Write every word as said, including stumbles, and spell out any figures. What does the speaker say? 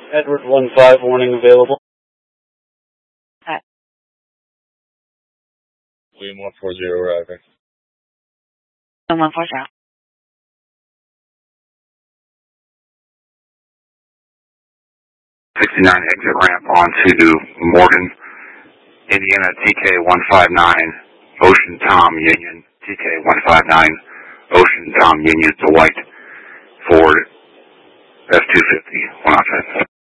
Edward one five, warning available. Hi. William one four zero arriving. one four zero. sixty-nine exit ramp onto Morgan, Indiana, T K one five nine, Ocean Tom Union, T K one five nine, Ocean Tom Union to White, Ford, F two fifty, one outside.